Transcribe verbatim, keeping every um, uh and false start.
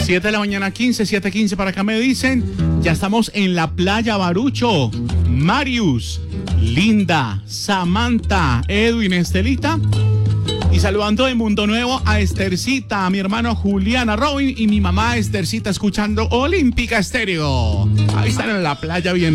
siete de la mañana, quince, siete quince para acá me dicen. Ya estamos en la playa Barucho. Marius, Linda, Samantha, Edwin, Estelita. Y saludando de Mundo Nuevo a Estercita, a mi hermano Juliana, Robin y mi mamá Estercita escuchando Olímpica Estéreo. Ahí están en la playa bien